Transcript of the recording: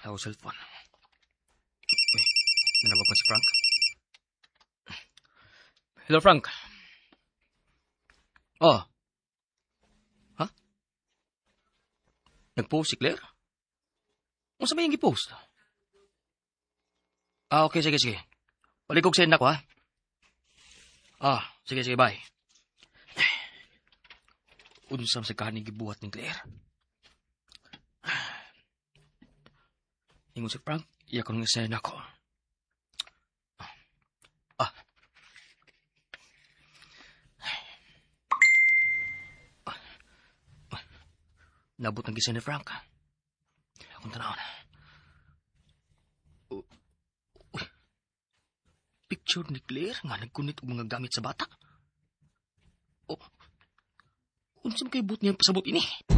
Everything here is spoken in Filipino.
Ako cellphone. Uy, nanawag pa si Frank. Hello, Frank. Oh. Ha? Nag-post si Claire? Ano sa ba yung i-post? Okay, sige. Palikog send ako, ha? Sige, bye. Unsam sa kaning gibuhat ni Claire. Ingon si Frank, iya kong send ako. Nabot ng gisa ni Frank. Akong tanaw na. Picture ni Claire nga nagkunit og mga gamit sa bata. Unsam kay but niya pasabot ini?